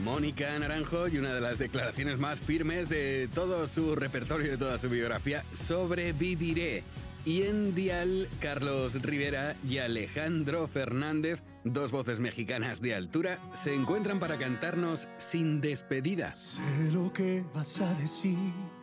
Mónica Naranjo, y una de las declaraciones más firmes de todo su repertorio, de toda su biografía, Sobreviviré. Y en Dial, Carlos Rivera y Alejandro Fernández, dos voces mexicanas de altura, se encuentran para cantarnos Sin Despedida. Sé lo que vas a decir,